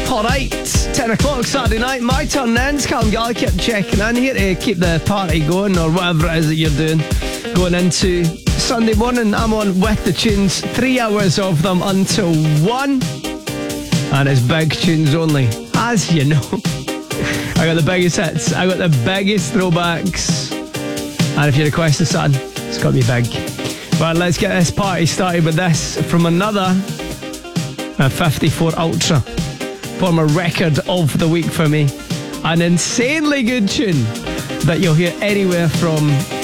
Alright, 10 o'clock Saturday night, my turn then. It's Callum Gallagher checking in here to keep the party going, or whatever it is that you're doing. Going into Sunday morning, I'm on with the tunes, 3 hours of them until 1. And it's big tunes only, as you know. I got the biggest hits, I got the biggest throwbacks. And if you request something, it's got to be big. But let's get this party started with this from another 54 Ultra. Former record of the week for me. An insanely good tune that you'll hear anywhere from